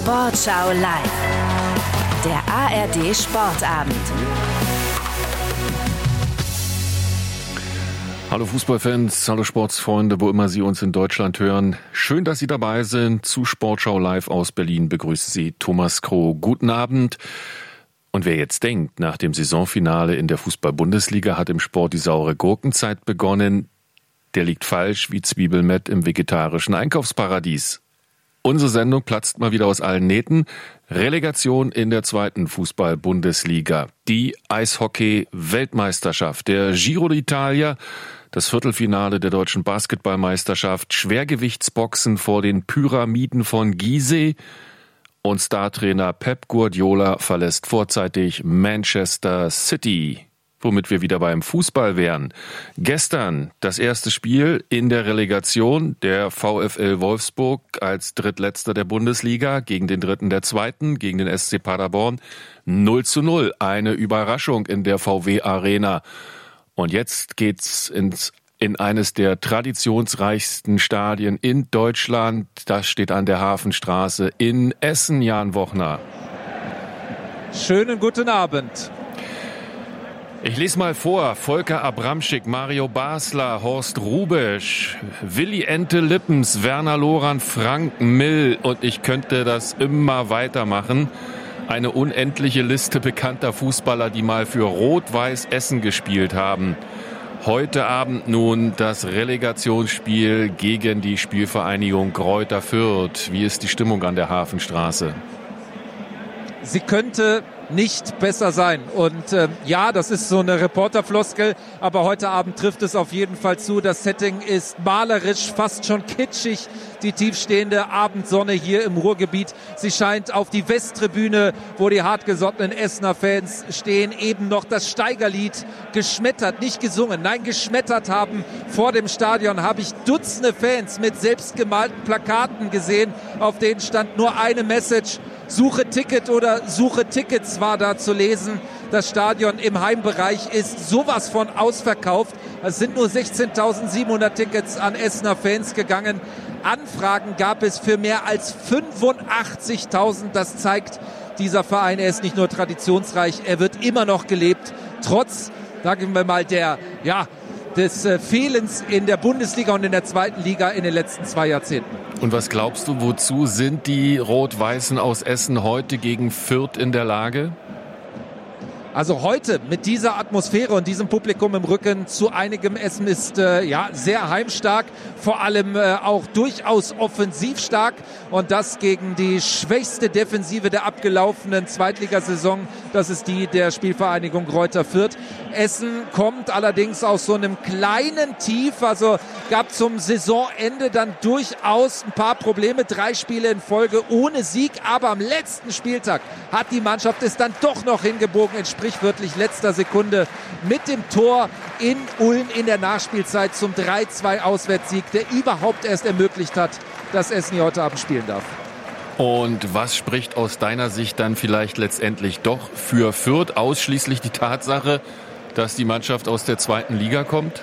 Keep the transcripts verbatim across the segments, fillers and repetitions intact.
Sportschau live. Der A R D Sportabend. Hallo Fußballfans, hallo Sportsfreunde, wo immer Sie uns in Deutschland hören. Schön, dass Sie dabei sind. Zu Sportschau live aus Berlin begrüßt Sie Thomas Kroh. Guten Abend. Und wer jetzt denkt, nach dem Saisonfinale in der Fußball-Bundesliga hat im Sport die saure Gurkenzeit begonnen, der liegt falsch wie Zwiebelmett im vegetarischen Einkaufsparadies. Unsere Sendung platzt mal wieder aus allen Nähten. Relegation in der zweiten Fußball-Bundesliga. Die Eishockey-Weltmeisterschaft, der Giro d'Italia, das Viertelfinale der deutschen Basketballmeisterschaft, Schwergewichtsboxen vor den Pyramiden von Gizeh und Startrainer Pep Guardiola verlässt vorzeitig Manchester City. Womit wir wieder beim Fußball wären. Gestern das erste Spiel in der Relegation, der VfL Wolfsburg als Drittletzter der Bundesliga gegen den Dritten der Zweiten, gegen den S C Paderborn. null zu null, eine Überraschung in der V W Arena. Und jetzt geht's ins, in eines der traditionsreichsten Stadien in Deutschland. Das steht an der Hafenstraße in Essen, Jan Wochner. Schönen guten Abend. Ich lese mal vor. Volker Abramschick, Mario Basler, Horst Rubesch, Willi Ente Lippens, Werner Loran, Frank Mill und ich könnte das immer weitermachen. Eine unendliche Liste bekannter Fußballer, die mal für Rot-Weiß Essen gespielt haben. Heute Abend nun das Relegationsspiel gegen die Spielvereinigung Greuther Fürth. Wie ist die Stimmung an der Hafenstraße? Sie könnte nicht besser sein. Und äh, ja, das ist so eine Reporterfloskel, aber heute Abend trifft es auf jeden Fall zu. Das Setting ist malerisch, fast schon kitschig. Die tiefstehende Abendsonne hier im Ruhrgebiet. Sie scheint auf die Westtribüne, wo die hartgesottenen Essener Fans stehen, eben noch das Steigerlied geschmettert, nicht gesungen, nein, geschmettert haben. Vor dem Stadion habe ich Dutzende Fans mit selbstgemalten Plakaten gesehen, auf denen stand nur eine Message: Suche Ticket oder Suche Tickets war da zu lesen. Das Stadion im Heimbereich ist sowas von ausverkauft. Es sind nur sechzehntausendsiebenhundert Tickets an Essener Fans gegangen. Anfragen gab es für mehr als fünfundachtzigtausend. Das zeigt, dieser Verein, er ist nicht nur traditionsreich, er wird immer noch gelebt. Trotz, sagen wir mal, der, ja, des äh, Fehlens in der Bundesliga und in der zweiten Liga in den letzten zwei Jahrzehnten. Und was glaubst du, wozu sind die Rot-Weißen aus Essen heute gegen Fürth in der Lage? Also heute mit dieser Atmosphäre und diesem Publikum im Rücken zu einigem Essen ist äh, ja sehr heimstark, vor allem äh, auch durchaus offensiv stark und das gegen die schwächste Defensive der abgelaufenen Zweitligasaison. Das ist die der Spielvereinigung Greuther Fürth. Essen kommt allerdings aus so einem kleinen Tief, also gab zum Saisonende dann durchaus ein paar Probleme, drei Spiele in Folge ohne Sieg, aber am letzten Spieltag hat die Mannschaft es dann doch noch hingebogen, in sprichwörtlich letzter Sekunde mit dem Tor in Ulm in der Nachspielzeit zum drei zwei Auswärtssieg, der überhaupt erst ermöglicht hat, dass Essen hier heute Abend spielen darf. Und was spricht aus deiner Sicht dann vielleicht letztendlich doch für Fürth? Ausschließlich die Tatsache, dass die Mannschaft aus der zweiten Liga kommt?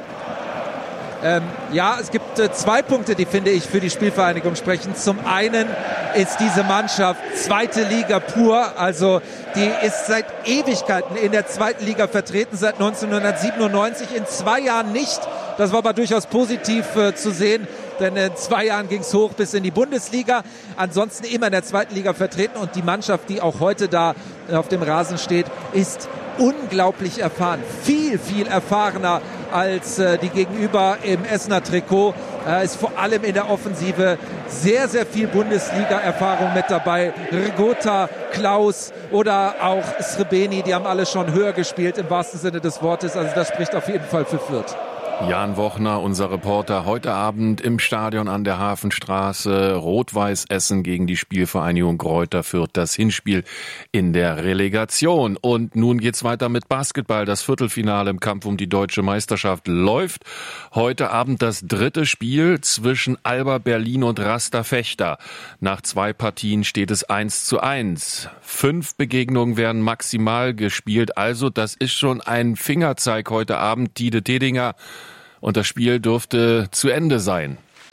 Ähm, ja, es gibt äh, zwei Punkte, die, finde ich, für die Spielvereinigung sprechen. Zum einen ist diese Mannschaft zweite Liga pur, also die ist seit Ewigkeiten in der zweiten Liga vertreten, seit neunzehnhundertsiebenundneunzig, in zwei Jahren nicht. Das war aber durchaus positiv äh, zu sehen, denn in zwei Jahren ging es hoch bis in die Bundesliga. Ansonsten immer in der zweiten Liga vertreten und die Mannschaft, die auch heute da äh, auf dem Rasen steht, ist unglaublich erfahren, viel, viel erfahrener als äh, die Gegenüber im Essener Trikot. Äh, ist vor allem in der Offensive sehr, sehr viel Bundesliga-Erfahrung mit dabei. Rigota, Klaus oder auch Srebeni, die haben alle schon höher gespielt im wahrsten Sinne des Wortes. Also das spricht auf jeden Fall für Fürth. Jan Wochner, unser Reporter, heute Abend im Stadion an der Hafenstraße. Rot-Weiß Essen gegen die Spielvereinigung Greuther Fürth, das Hinspiel in der Relegation. Und nun geht's weiter mit Basketball. Das Viertelfinale im Kampf um die deutsche Meisterschaft läuft. Heute Abend das dritte Spiel zwischen Alba Berlin und Rasta Fechter. Nach zwei Partien steht es eins zu eins. Fünf Begegnungen werden maximal gespielt. Also das ist schon ein Fingerzeig heute Abend. Tide Tedinger. Und das Spiel dürfte zu Ende sein.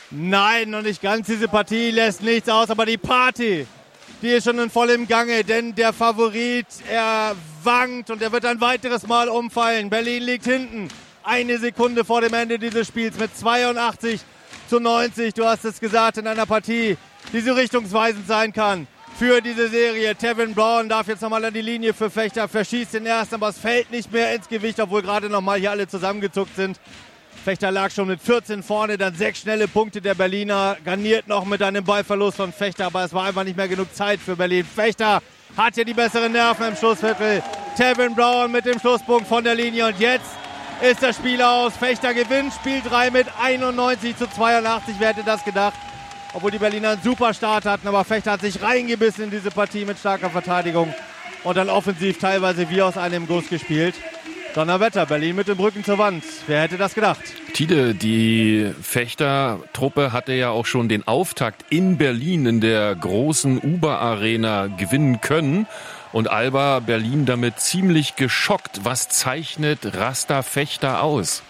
Nein, noch nicht ganz. Diese Partie lässt nichts aus, aber die Party, die ist schon in vollem Gange, denn der Favorit, er wankt und er wird ein weiteres Mal umfallen. Berlin liegt hinten. Eine Sekunde vor dem Ende dieses Spiels mit zweiundachtzig zu neunzig. Du hast es gesagt, in einer Partie, die so richtungsweisend sein kann für diese Serie. Tevin Brown darf jetzt nochmal an die Linie für Fechter, verschießt den ersten, aber es fällt nicht mehr ins Gewicht, obwohl gerade nochmal hier alle zusammengezuckt sind. Fechter lag schon mit vierzehn vorne, dann sechs schnelle Punkte der Berliner, garniert noch mit einem Ballverlust von Fechter, aber es war einfach nicht mehr genug Zeit für Berlin. Fechter hat hier die besseren Nerven im Schlussviertel. Tevin Brown mit dem Schlusspunkt von der Linie und jetzt ist das Spiel aus. Fechter gewinnt Spiel drei mit einundneunzig zu zweiundachtzig. Wer hätte das gedacht? Obwohl die Berliner einen super Start hatten, aber Fechter hat sich reingebissen in diese Partie mit starker Verteidigung und dann offensiv teilweise wie aus einem Guss gespielt. Donnerwetter, Berlin mit dem Rücken zur Wand. Wer hätte das gedacht? Tide, die Fechter-Truppe hatte ja auch schon den Auftakt in Berlin in der großen Uber-Arena gewinnen können. Und Alba Berlin damit ziemlich geschockt. Was zeichnet Rasta Fechter aus?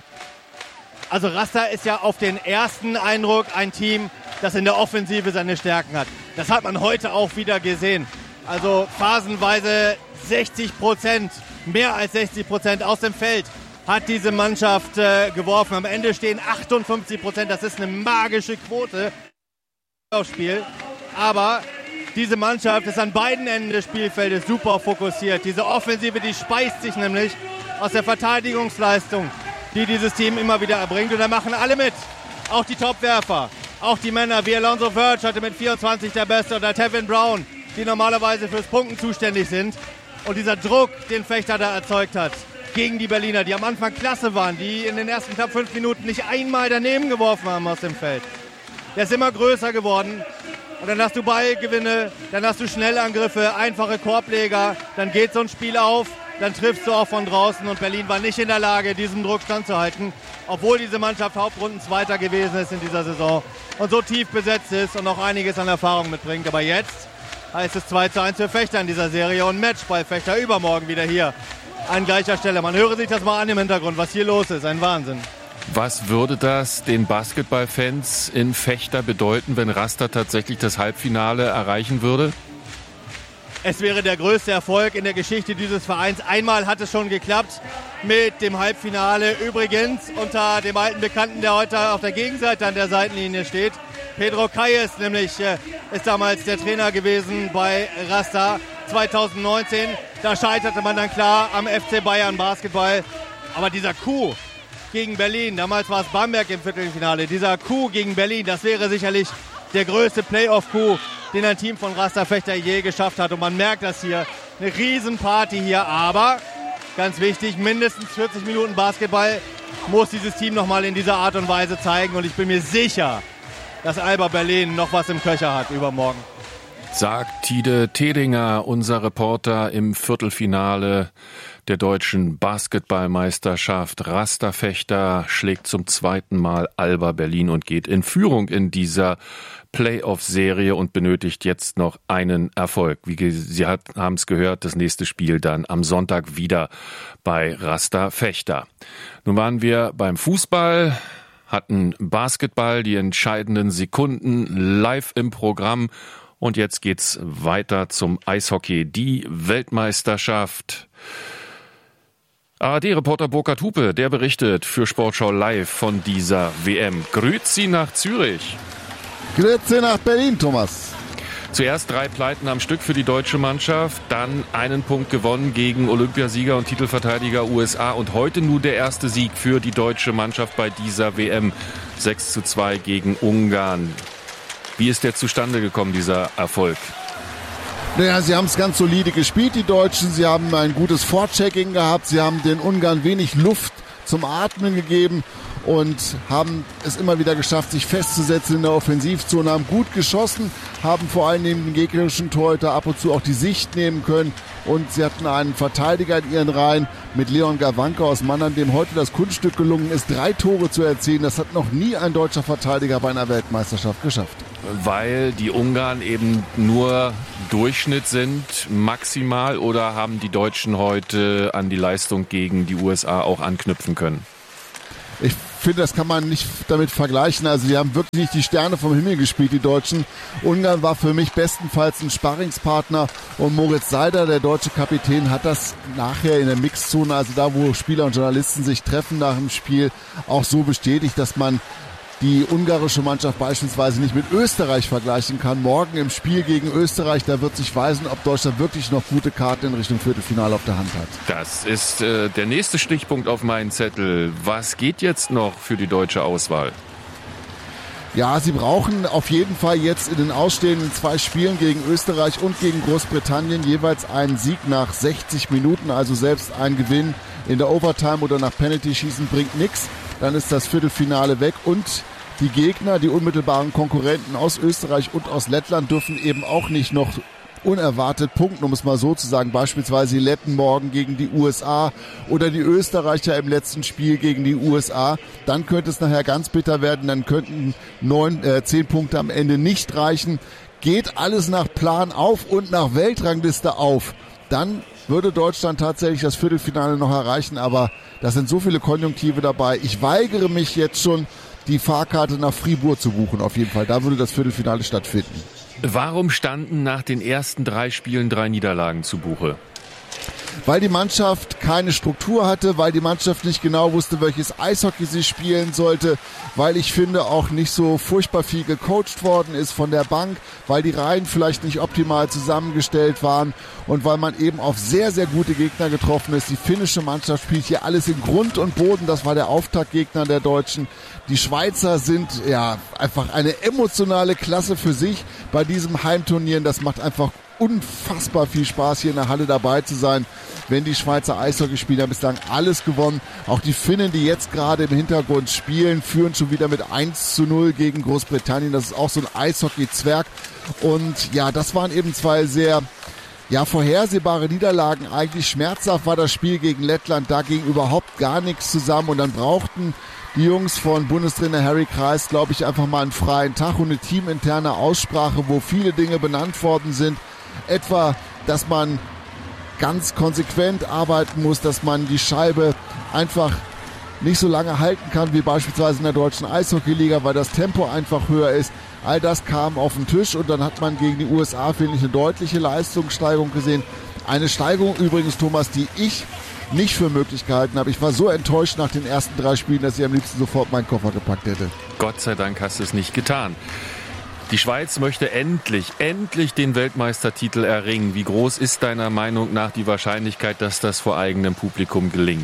Also Rasta ist ja auf den ersten Eindruck ein Team, das in der Offensive seine Stärken hat. Das hat man heute auch wieder gesehen. Also phasenweise sechzig Prozent, mehr als sechzig Prozent aus dem Feld hat diese Mannschaft äh, geworfen. Am Ende stehen achtundfünfzig Prozent. Das ist eine magische Quote aufs Spiel. Aber diese Mannschaft ist an beiden Enden des Spielfeldes super fokussiert. Diese Offensive, die speist sich nämlich aus der Verteidigungsleistung, die dieses Team immer wieder erbringt. Und da machen alle mit. Auch die Topwerfer, auch die Männer wie Alonso Verge hatte mit vierundzwanzig der Beste oder Tevin Brown, die normalerweise fürs Punkten zuständig sind. Und dieser Druck, den Fechter da erzeugt hat gegen die Berliner, die am Anfang klasse waren, die in den ersten knapp fünf Minuten nicht einmal daneben geworfen haben aus dem Feld. Der ist immer größer geworden. Und dann hast du Ballgewinne, dann hast du Schnellangriffe, einfache Korbleger, dann geht so ein Spiel auf, dann triffst du auch von draußen und Berlin war nicht in der Lage, diesem Druck standzuhalten, obwohl diese Mannschaft Hauptrundenzweiter gewesen ist in dieser Saison und so tief besetzt ist und noch einiges an Erfahrung mitbringt. Aber jetzt heißt es zwei zu eins für Fechter in dieser Serie und Matchball Fechter übermorgen wieder hier an gleicher Stelle. Man höre sich das mal an im Hintergrund, was hier los ist, ein Wahnsinn. Was würde das den Basketballfans in Fechter bedeuten, wenn Rasta tatsächlich das Halbfinale erreichen würde? Es wäre der größte Erfolg in der Geschichte dieses Vereins. Einmal hat es schon geklappt mit dem Halbfinale. Übrigens unter dem alten Bekannten, der heute auf der Gegenseite an der Seitenlinie steht. Pedro Calles nämlich äh, ist damals der Trainer gewesen bei Rasta zweitausendneunzehn. Da scheiterte man dann klar am F C Bayern Basketball. Aber dieser Coup gegen Berlin, damals war es Bamberg im Viertelfinale, dieser Coup gegen Berlin, das wäre sicherlich der größte Playoff-Coup, den ein Team von Rasta Fechter je geschafft hat. Und man merkt das hier, eine Riesenparty hier, aber ganz wichtig, mindestens vierzig Minuten Basketball muss dieses Team nochmal in dieser Art und Weise zeigen. Und ich bin mir sicher, dass Alba Berlin noch was im Köcher hat übermorgen. Sagt Tide Tedinger, unser Reporter im Viertelfinale der deutschen Basketballmeisterschaft. Rasta Fechter schlägt zum zweiten Mal Alba Berlin und geht in Führung in dieser Playoff-Serie und benötigt jetzt noch einen Erfolg. Wie Sie haben es gehört, das nächste Spiel dann am Sonntag wieder bei Rasta Fechter. Nun waren wir beim Fußball, hatten Basketball, die entscheidenden Sekunden live im Programm. Und jetzt geht's weiter zum Eishockey. Die Weltmeisterschaft. A R D-Reporter Burkhard Hupe, der berichtet für Sportschau Live von dieser W M. Grüezi nach Zürich. Grüezi nach Berlin, Thomas. Zuerst drei Pleiten am Stück für die deutsche Mannschaft, dann einen Punkt gewonnen gegen Olympiasieger und Titelverteidiger U S A und heute nur der erste Sieg für die deutsche Mannschaft bei dieser W M. sechs zu zwei gegen Ungarn. Wie ist der zustande gekommen, dieser Erfolg? Naja, sie haben es ganz solide gespielt, die Deutschen. Sie haben ein gutes Vorchecking gehabt. Sie haben den Ungarn wenig Luft zum Atmen gegeben und haben es immer wieder geschafft, sich festzusetzen in der Offensivzone, haben gut geschossen, haben vor allem neben den gegnerischen Torhüter ab und zu auch die Sicht nehmen können und sie hatten einen Verteidiger in ihren Reihen mit Leon Gawanka aus Mannheim, dem heute das Kunststück gelungen ist, drei Tore zu erzielen. Das hat noch nie ein deutscher Verteidiger bei einer Weltmeisterschaft geschafft. Weil die Ungarn eben nur Durchschnitt sind, maximal, oder haben die Deutschen heute an die Leistung gegen die U S A auch anknüpfen können? Ich finde, das kann man nicht damit vergleichen. Also die haben wirklich nicht die Sterne vom Himmel gespielt, die Deutschen. Ungarn war für mich bestenfalls ein Sparringspartner und Moritz Seider, der deutsche Kapitän, hat das nachher in der Mixzone, also da, wo Spieler und Journalisten sich treffen nach dem Spiel, auch so bestätigt, dass man die ungarische Mannschaft beispielsweise nicht mit Österreich vergleichen kann. Morgen im Spiel gegen Österreich, da wird sich weisen, ob Deutschland wirklich noch gute Karten in Richtung Viertelfinale auf der Hand hat. Das ist äh, der nächste Stichpunkt auf meinen Zettel. Was geht jetzt noch für die deutsche Auswahl? Ja, sie brauchen auf jeden Fall jetzt in den ausstehenden zwei Spielen gegen Österreich und gegen Großbritannien jeweils einen Sieg nach sechzig Minuten. Also selbst ein Gewinn in der Overtime oder nach Penalty-Schießen bringt nichts. Dann ist das Viertelfinale weg und die Gegner, die unmittelbaren Konkurrenten aus Österreich und aus Lettland dürfen eben auch nicht noch unerwartet punkten, um es mal so zu sagen. Beispielsweise die Letten morgen gegen die U S A oder die Österreicher im letzten Spiel gegen die U S A. Dann könnte es nachher ganz bitter werden. Dann könnten neun, äh, zehn Punkte am Ende nicht reichen. Geht alles nach Plan auf und nach Weltrangliste auf, dann würde Deutschland tatsächlich das Viertelfinale noch erreichen. Aber da sind so viele Konjunktive dabei. Ich weigere mich jetzt schon, die Fahrkarte nach Fribourg zu buchen. Auf jeden Fall, da würde das Viertelfinale stattfinden. Warum standen nach den ersten drei Spielen drei Niederlagen zu Buche? Weil die Mannschaft keine Struktur hatte, weil die Mannschaft nicht genau wusste, welches Eishockey sie spielen sollte, weil ich finde auch nicht so furchtbar viel gecoacht worden ist von der Bank, weil die Reihen vielleicht nicht optimal zusammengestellt waren und weil man eben auf sehr, sehr gute Gegner getroffen ist. Die finnische Mannschaft spielt hier alles in Grund und Boden, das war der Auftaktgegner der Deutschen. Die Schweizer sind ja einfach eine emotionale Klasse für sich bei diesem Heimturnier. Das macht einfach unfassbar viel Spaß, hier in der Halle dabei zu sein, wenn die Schweizer Eishockeyspieler bislang alles gewonnen. Auch die Finnen, die jetzt gerade im Hintergrund spielen, führen schon wieder mit eins zu null gegen Großbritannien. Das ist auch so ein Eishockey-Zwerg. Und ja, das waren eben zwei sehr ja, vorhersehbare Niederlagen. Eigentlich schmerzhaft war das Spiel gegen Lettland. Da ging überhaupt gar nichts zusammen. Und dann brauchten die Jungs von Bundestrainer Harry Kreis, glaube ich, einfach mal einen freien Tag und eine teaminterne Aussprache, wo viele Dinge benannt worden sind. Etwa, dass man ganz konsequent arbeiten muss, dass man die Scheibe einfach nicht so lange halten kann wie beispielsweise in der deutschen Eishockeyliga, weil das Tempo einfach höher ist. All das kam auf den Tisch und dann hat man gegen die U S A, finde ich, eine deutliche Leistungssteigerung gesehen. Eine Steigerung übrigens, Thomas, die ich nicht für möglich gehalten habe. Ich war so enttäuscht nach den ersten drei Spielen, dass ich am liebsten sofort meinen Koffer gepackt hätte. Gott sei Dank hast du es nicht getan. Die Schweiz möchte endlich, endlich den Weltmeistertitel erringen. Wie groß ist deiner Meinung nach die Wahrscheinlichkeit, dass das vor eigenem Publikum gelingt?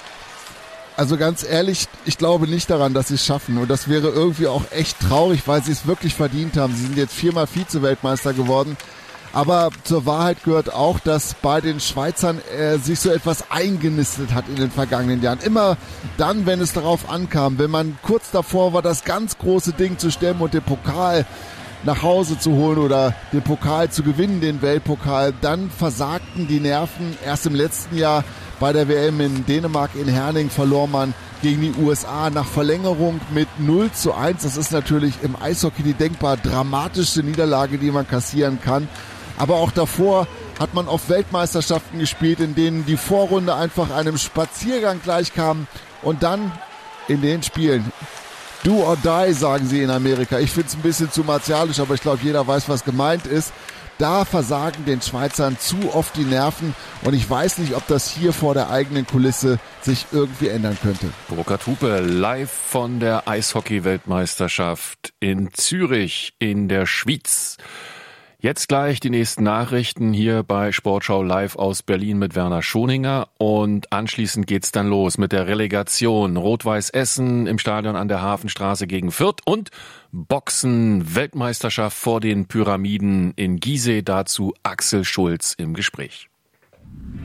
Also ganz ehrlich, ich glaube nicht daran, dass sie es schaffen. Und das wäre irgendwie auch echt traurig, weil sie es wirklich verdient haben. Sie sind jetzt viermal Vize-Weltmeister geworden. Aber zur Wahrheit gehört auch, dass bei den Schweizern äh, sich so etwas eingenistet hat in den vergangenen Jahren. Immer dann, wenn es darauf ankam, wenn man kurz davor war, das ganz große Ding zu stemmen und den Pokal nach Hause zu holen oder den Pokal zu gewinnen, den Weltpokal, dann versagten die Nerven. Erst im letzten Jahr bei der W M in Dänemark in Herning verlor man gegen die U S A nach Verlängerung mit null zu eins. Das ist natürlich im Eishockey die denkbar dramatischste Niederlage, die man kassieren kann. Aber auch davor hat man auf Weltmeisterschaften gespielt, in denen die Vorrunde einfach einem Spaziergang gleichkam. Und dann in den Spielen, do or die, sagen sie in Amerika. Ich finde es ein bisschen zu martialisch, aber ich glaube, jeder weiß, was gemeint ist. Da versagen den Schweizern zu oft die Nerven. Und ich weiß nicht, ob das hier vor der eigenen Kulisse sich irgendwie ändern könnte. Burkhard Hupe live von der Eishockey-Weltmeisterschaft in Zürich in der Schweiz. Jetzt gleich die nächsten Nachrichten hier bei Sportschau live aus Berlin mit Werner Schoninger und anschließend geht's dann los mit der Relegation. Rot-Weiß Essen im Stadion an der Hafenstraße gegen Fürth und Boxen Weltmeisterschaft vor den Pyramiden in Gizeh. Dazu Axel Schulz im Gespräch.